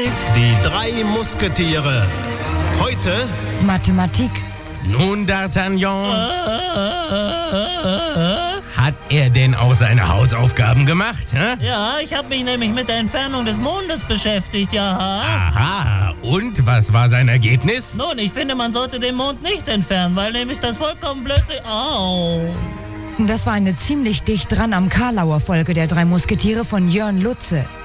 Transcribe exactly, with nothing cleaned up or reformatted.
die drei Musketiere. Heute Mathematik. Nun, D'Artagnan, hat er denn auch seine Hausaufgaben gemacht? Hä? Ja, ich habe mich nämlich mit der Entfernung des Mondes beschäftigt, ja. Aha, und was war sein Ergebnis? Nun, ich finde, man sollte den Mond nicht entfernen, weil nämlich das vollkommen plötzlich... Au. Das war eine ziemlich dicht dran am Karlauer Folge der drei Musketiere von Jörn Lutze.